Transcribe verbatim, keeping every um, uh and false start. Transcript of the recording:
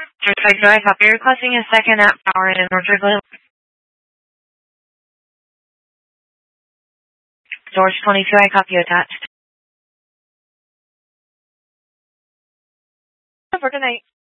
George twenty-two, I copy. You're requesting a second app power in Orchard Loop. George twenty-two, I copy. Attached. For tonight.